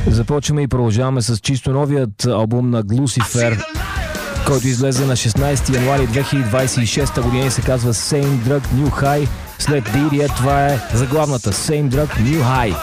Започваме и продължаваме с чисто новият албум на Lucifer, който излезе на 16 януари 2026 година и се казва Same Drug New High. След Didier, това е заглавната Same Drug New High.